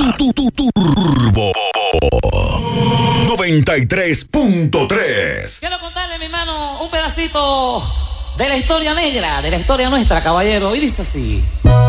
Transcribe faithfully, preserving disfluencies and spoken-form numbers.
Tu, tu, tu, Turbo noventa y tres punto tres. Quiero contarle, mi hermano, un pedacito de la historia negra, de la historia nuestra, caballero. Y dice así.